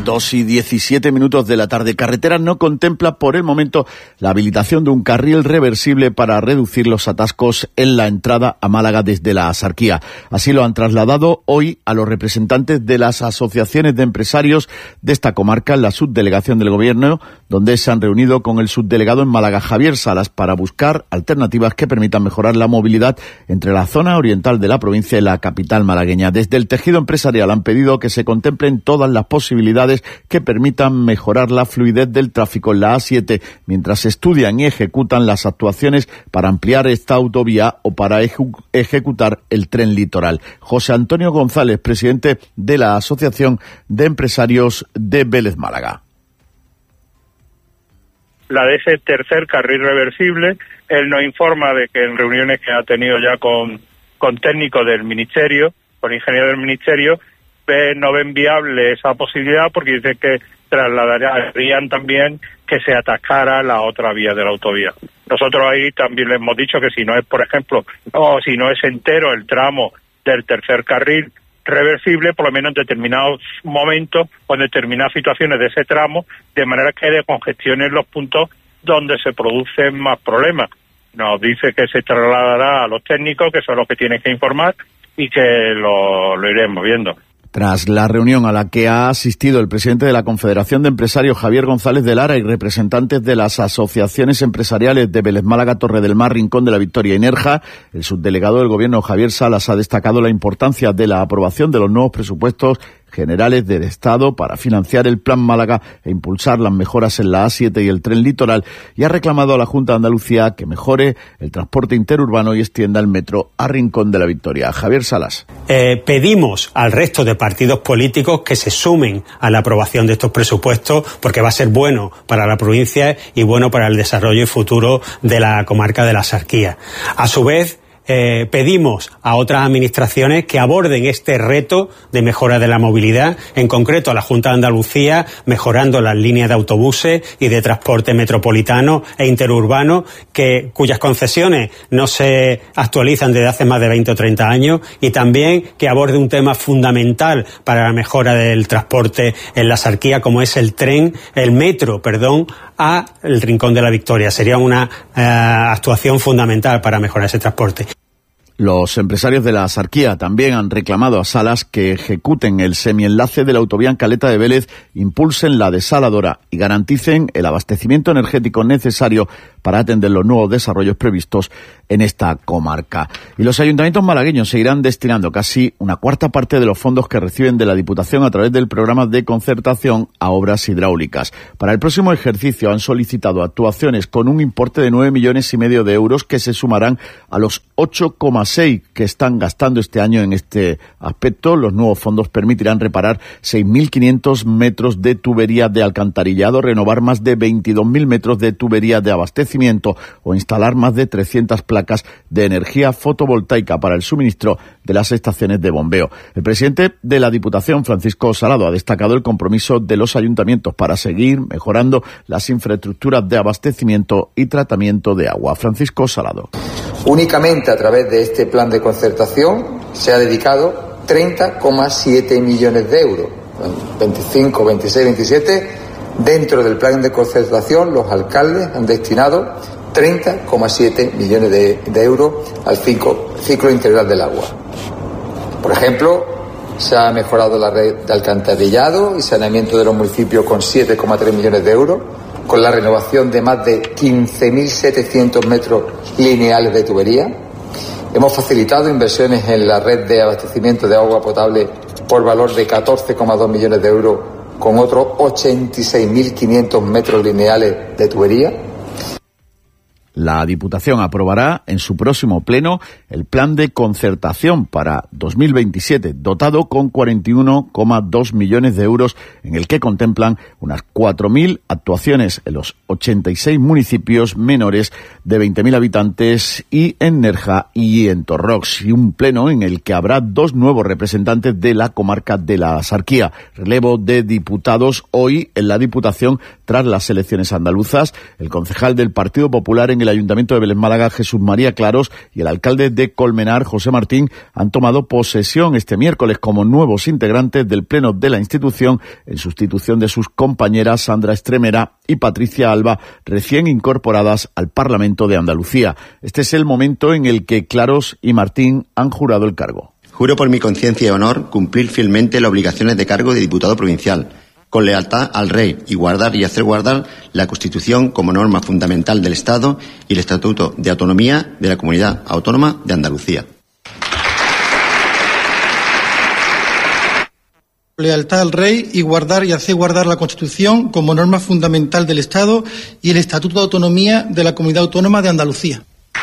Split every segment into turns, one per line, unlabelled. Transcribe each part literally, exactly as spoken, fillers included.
dos y diecisiete minutos de la tarde. Carreteras no contempla por el momento la habilitación de un carril reversible para reducir los atascos en la entrada a Málaga desde la Axarquía. Así lo han trasladado hoy a los representantes de las asociaciones de empresarios de esta comarca en la subdelegación del Gobierno, donde se han reunido con el subdelegado en Málaga, Javier Salas, para buscar alternativas que permitan mejorar la movilidad entre la zona oriental de la provincia y la capital malagueña. Desde el tejido empresarial han pedido que se contemplen todas las posibilidades que permitan mejorar la fluidez del tráfico en la A siete, mientras estudian y ejecutan las actuaciones para ampliar esta autovía o para eje- ejecutar el tren litoral. José Antonio González, presidente de la Asociación de Empresarios de Vélez Málaga.
La de ese tercer carril reversible, él nos informa de que en reuniones que ha tenido ya con, con técnicos del Ministerio, con ingenieros del Ministerio, ve, no ven viable esa posibilidad porque dice que trasladarían también que se atascara la otra vía de la autovía. Nosotros ahí también le hemos dicho que si no es, por ejemplo, o si no es entero el tramo del tercer carril reversible, por lo menos en determinados momentos o en determinadas situaciones de ese tramo, de manera que descongestionen los puntos donde se producen más problemas. Nos dice que se trasladará a los técnicos, que son los que tienen que informar, y que lo, lo iremos viendo.
Tras la reunión a la que ha asistido el presidente de la Confederación de Empresarios, Javier González de Lara, y representantes de las asociaciones empresariales de Vélez Málaga, Torre del Mar, Rincón de la Victoria y Nerja, el subdelegado del Gobierno, Javier Salas, ha destacado la importancia de la aprobación de los nuevos presupuestos generales del Estado para financiar el Plan Málaga e impulsar las mejoras en la A siete y el tren litoral, y ha reclamado a la Junta de Andalucía que mejore el transporte interurbano y extienda el metro a Rincón de la Victoria. Javier Salas.
Eh, pedimos al resto de partidos políticos que se sumen a la aprobación de estos presupuestos, porque va a ser bueno para la provincia y bueno para el desarrollo y futuro de la comarca de la Axarquía. A su vez, Eh, pedimos a otras administraciones que aborden este reto de mejora de la movilidad, en concreto a la Junta de Andalucía, mejorando las líneas de autobuses y de transporte metropolitano e interurbano, que, cuyas concesiones no se actualizan desde hace más de veinte o treinta años, y también que aborde un tema fundamental para la mejora del transporte en la Axarquía, como es el tren, el metro, perdón, a el Rincón de la Victoria. Sería una eh, actuación fundamental para mejorar ese transporte.
Los empresarios de la Axarquía también han reclamado a Salas que ejecuten el semienlace de la autovía en Caleta de Vélez, impulsen la desaladora y garanticen el abastecimiento energético necesario para atender los nuevos desarrollos previstos en esta comarca. Y los ayuntamientos malagueños seguirán destinando casi una cuarta parte de los fondos que reciben de la Diputación a través del programa de concertación a obras hidráulicas. Para el próximo ejercicio han solicitado actuaciones con un importe de nueve millones y medio de euros que se sumarán a los ocho coma seis que están gastando este año en este aspecto. Los nuevos fondos permitirán reparar seis mil quinientos metros de tubería de alcantarillado, renovar más de veintidós mil metros de tubería de abastecimiento o instalar más de trescientas placas de energía fotovoltaica para el suministro de las estaciones de bombeo. El presidente de la Diputación, Francisco Salado, ha destacado el compromiso de los ayuntamientos para seguir mejorando las infraestructuras de abastecimiento y tratamiento de agua. Francisco Salado.
Únicamente a través de este plan de concertación se ha dedicado treinta coma siete millones de euros. veinticinco, veintiséis, veintisiete. Dentro del plan de concertación, los alcaldes han destinado treinta coma siete millones de, de euros al ciclo, ciclo integral del agua. Por ejemplo, se ha mejorado la red de alcantarillado y saneamiento de los municipios con siete coma tres millones de euros, con la renovación de más de quince mil setecientos metros lineales de tubería. Hemos facilitado inversiones en la red de abastecimiento de agua potable por valor de catorce coma dos millones de euros, con otros ochenta y seis mil quinientos metros lineales de tubería.
La Diputación aprobará en su próximo pleno el plan de concertación para dos mil veintisiete, dotado con cuarenta y uno coma dos millones de euros, en el que contemplan unas cuatro mil actuaciones en los ochenta y seis municipios menores de veinte mil habitantes y en Nerja y en Torrox, y un pleno en el que habrá dos nuevos representantes de la comarca de la Axarquía. Relevo de diputados hoy en la Diputación tras las elecciones andaluzas. El concejal del Partido Popular en el del Ayuntamiento de Vélez Málaga, Jesús María Claros, y el alcalde de Colmenar, José Martín, han tomado posesión este miércoles como nuevos integrantes del Pleno de la institución en sustitución de sus compañeras Sandra Estremera y Patricia Alba, recién incorporadas al Parlamento de Andalucía. Este es el momento en el que Claros y Martín han jurado el cargo.
Juro por mi conciencia y honor cumplir fielmente las obligaciones de cargo de diputado provincial, con lealtad al Rey, y guardar y hacer guardar la Constitución como norma fundamental del Estado y el Estatuto de Autonomía de la Comunidad Autónoma de Andalucía.
Lealtad al Rey y guardar y hacer guardar la Constitución como norma fundamental del Estado y el Estatuto de Autonomía de la Comunidad Autónoma de Andalucía.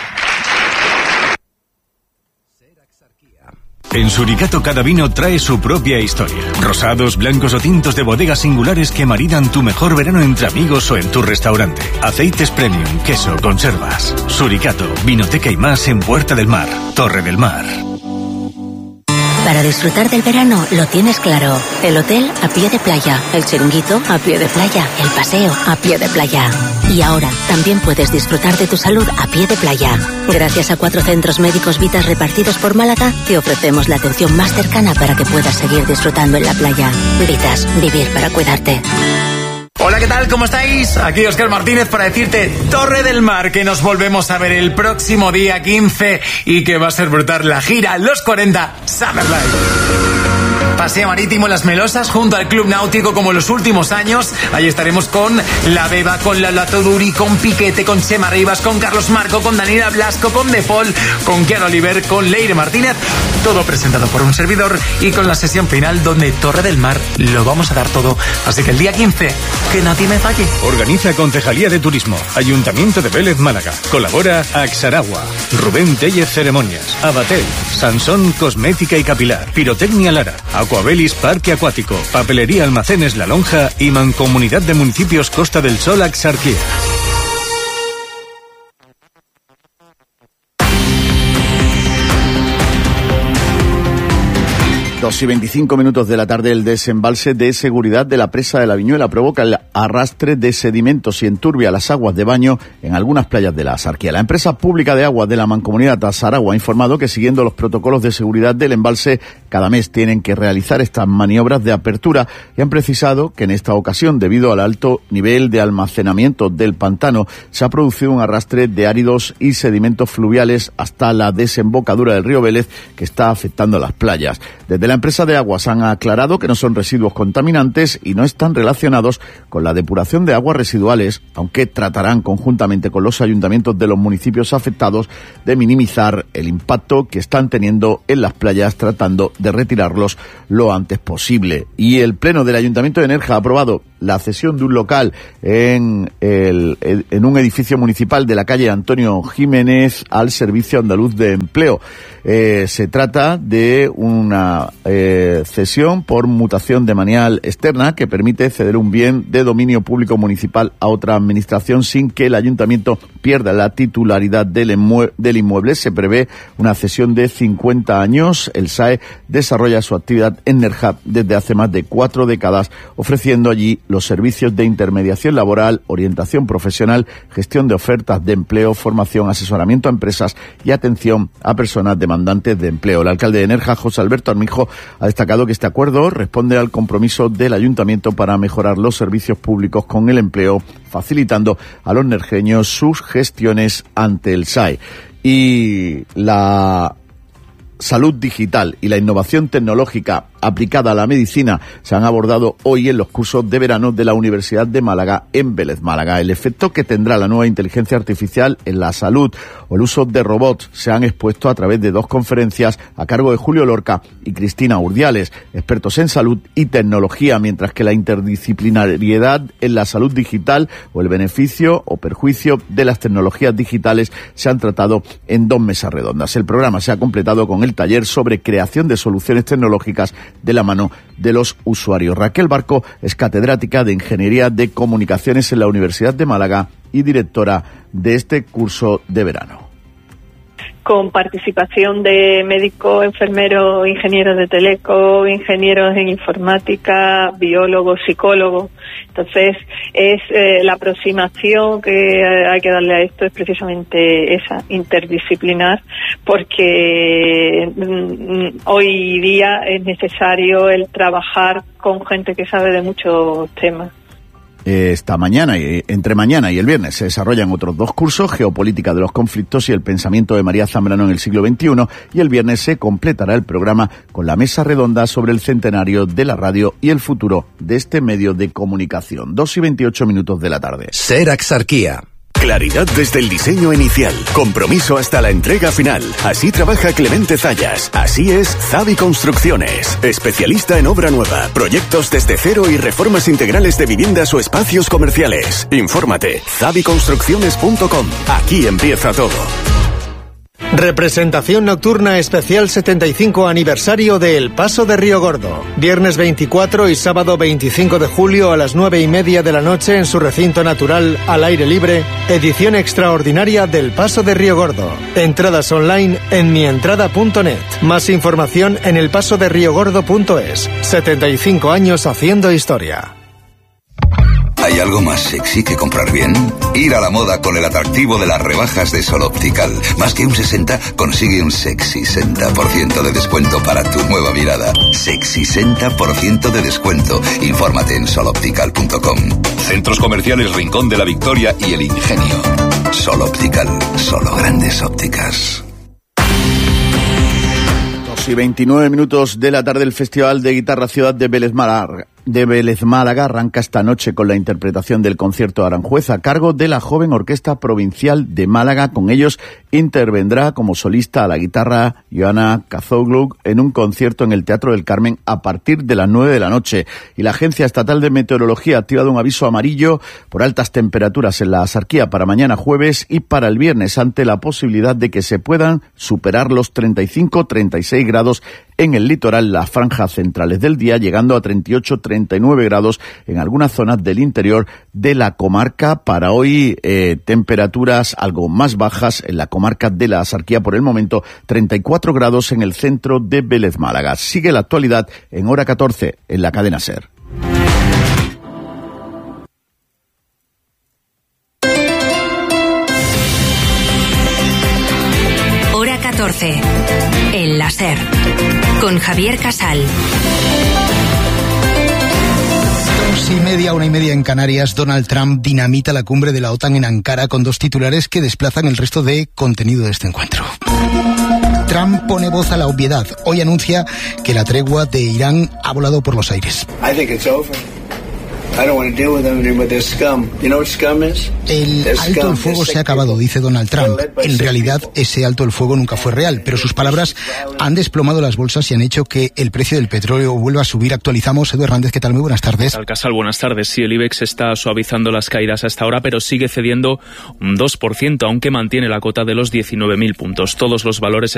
En Suricato cada vino trae su propia historia. Rosados, blancos o tintos de bodegas singulares que maridan tu mejor verano entre amigos o en tu restaurante. Aceites premium, queso, conservas. Suricato, vinoteca y más en Puerta del Mar, Torre del Mar.
Para disfrutar del verano lo tienes claro. El hotel a pie de playa, el chiringuito a pie de playa, el paseo a pie de playa. Y ahora también puedes disfrutar de tu salud a pie de playa. Gracias a cuatro centros médicos Vitas repartidos por Málaga, te ofrecemos la atención más cercana para que puedas seguir disfrutando en la playa. Vitas, vivir para cuidarte.
Hola, ¿qué tal? ¿Cómo estáis? Aquí Óscar Martínez para decirte Torre del Mar, que nos volvemos a ver el próximo día quince y que va a ser brutal la gira Los cuarenta Summer Live. Paseo marítimo en Las Melosas junto al Club Náutico como en los últimos años. Ahí estaremos con La Beba, con Lala Toduri, con Piquete, con Chema Rivas, con Carlos Marco, con Daniela Blasco, con De Paul, con Kian Oliver, con Leire Martínez. Todo presentado por un servidor y con la sesión final donde Torre del Mar lo vamos a dar todo. Así que el día quince, que nadie me falle.
Organiza Concejalía de Turismo, Ayuntamiento de Vélez Málaga. Colabora Axaragua, Rubén Tellez Ceremonias, Abatel, Sansón Cosmética y Capilar, Pirotecnia Lara, Aquabelis Parque Acuático, Papelería Almacenes La Lonja y Mancomunidad de Municipios Costa del Sol Axarquía.
Dos y veinticinco minutos de la tarde, el desembalse de seguridad de la presa de la Viñuela provoca el arrastre de sedimentos y enturbia las aguas de baño en algunas playas de la Axarquía. La empresa pública de aguas de la Mancomunidad Axaragua ha informado que siguiendo los protocolos de seguridad del embalse, cada mes tienen que realizar estas maniobras de apertura y han precisado que en esta ocasión, debido al alto nivel de almacenamiento del pantano, se ha producido un arrastre de áridos y sedimentos fluviales hasta la desembocadura del río Vélez, que está afectando a las playas. Desde la empresa de aguas han aclarado que no son residuos contaminantes y no están relacionados con la depuración de aguas residuales, aunque tratarán conjuntamente con los ayuntamientos de los municipios afectados de minimizar el impacto que están teniendo en las playas, tratando de retirarlos lo antes posible. Y el Pleno del Ayuntamiento de Nerja ha aprobado la cesión de un local en, el, en un edificio municipal de la calle Antonio Jiménez al Servicio Andaluz de Empleo. Eh, se trata de una eh, cesión por mutación de manial externa que permite ceder un bien de dominio público municipal a otra administración sin que el ayuntamiento pierda la titularidad del, inmue- del inmueble. Se prevé una cesión de cincuenta años. El S A E desarrolla su actividad en Nerja desde hace más de cuatro décadas, ofreciendo allí los servicios de intermediación laboral, orientación profesional, gestión de ofertas de empleo, formación, asesoramiento a empresas y atención a personas demandantes de empleo. El alcalde de Nerja, José Alberto Armijo, ha destacado que este acuerdo responde al compromiso del ayuntamiento para mejorar los servicios públicos con el empleo, facilitando a los nerjeños sus gestiones ante el S A E. Y la salud digital y la innovación tecnológica aplicada a la medicina se han abordado hoy en los cursos de verano de la Universidad de Málaga en Vélez Málaga. El efecto que tendrá la nueva inteligencia artificial en la salud o el uso de robots se han expuesto a través de dos conferencias a cargo de Julio Lorca y Cristina Urdiales, expertos en salud y tecnología, mientras que la interdisciplinariedad en la salud digital o el beneficio o perjuicio de las tecnologías digitales se han tratado en dos mesas redondas. El programa se ha completado con el taller sobre creación de soluciones tecnológicas de la mano de los usuarios. Raquel Barco es catedrática de Ingeniería de Comunicaciones en la Universidad de Málaga y directora de este curso de verano.
Con participación de médicos, enfermeros, ingenieros de teleco, ingenieros en informática, biólogos, psicólogos Entonces, es eh, la aproximación que eh, hay que darle a esto es precisamente esa, interdisciplinar, porque mm, hoy día es necesario el trabajar con gente que sabe de muchos temas.
Esta mañana, y entre mañana y el viernes, se desarrollan otros dos cursos, Geopolítica de los conflictos y el pensamiento de María Zambrano en el siglo veintiuno, y el viernes se completará el programa con la mesa redonda sobre el centenario de la radio y el futuro de este medio de comunicación. Dos y veintiocho minutos de la tarde.
Ser Axarquía.
Claridad desde el diseño inicial, compromiso hasta la entrega final. Así trabaja Clemente Zayas. Así es Zavi Construcciones. Especialista en obra nueva, proyectos desde cero y reformas integrales de viviendas o espacios comerciales. Infórmate, zavi construcciones punto com. Aquí empieza todo.
Representación nocturna especial setenta y cinco aniversario de El Paso de Río Gordo. Viernes veinticuatro y sábado veinticinco de julio a las nueve y media de la noche en su recinto natural al aire libre. Edición extraordinaria del Paso de Río Gordo. Entradas online en mientrada punto net. Más información en el paso de río gordo punto es. setenta y cinco años haciendo historia.
¿Hay algo más sexy que comprar bien? Ir a la moda con el atractivo de las rebajas de Sol Optical. Más que un sesenta, consigue un sexy sesenta por ciento de descuento para tu nueva mirada. Sexy sesenta por ciento de descuento. Infórmate en sol optical punto com. Centros comerciales Rincón de la Victoria y El Ingenio. Sol Optical. Solo grandes ópticas.
dos y veintinueve minutos de la tarde, el Festival de Guitarra Ciudad de Vélez Málaga. de Vélez Málaga arranca esta noche con la interpretación del concierto Aranjuez a cargo de la Joven Orquesta Provincial de Málaga. Con ellos intervendrá como solista a la guitarra Joana Cazoglu en un concierto en el Teatro del Carmen a partir de las nueve de la noche. Y la Agencia Estatal de Meteorología ha activado un aviso amarillo por altas temperaturas en la Axarquía para mañana jueves y para el viernes, ante la posibilidad de que se puedan superar los treinta y cinco treinta y seis grados en el litoral, las franjas centrales del día, llegando a treinta y ocho treinta y nueve grados en algunas zonas del interior de la comarca. Para hoy, eh, temperaturas algo más bajas en la comarca de la Axarquía, por el momento treinta y cuatro grados en el centro de Vélez Málaga. Sigue la actualidad en Hora catorce en la cadena SER.
Hora catorce en la SER con Javier Casal.
Dos y media, una y media en Canarias. Donald Trump dinamita la cumbre de la OTAN en Ankara con dos titulares que desplazan el resto de contenido de este encuentro. Trump pone voz a la obviedad. Hoy anuncia que la tregua de Irán ha volado por los aires.
I think it's over. I don't want to deal with them with this scum. You know what scum is?
El alto el fuego se ha acabado, dice Donald Trump. En realidad, ese alto el fuego nunca fue real, pero sus palabras han desplomado las bolsas y han hecho que el precio del petróleo vuelva a subir. Actualizamos. Edu Hernández, ¿qué tal? Muy buenas tardes.
Casal, buenas tardes. Sí, el IBEX está suavizando las caídas hasta ahora, pero sigue cediendo un dos por ciento, aunque mantiene la cota de los diecinueve mil puntos. Todos los valores